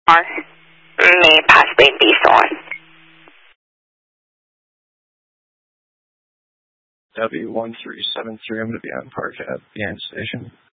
may possibly be stolen. W1373, I'm going to be on Park at the end station.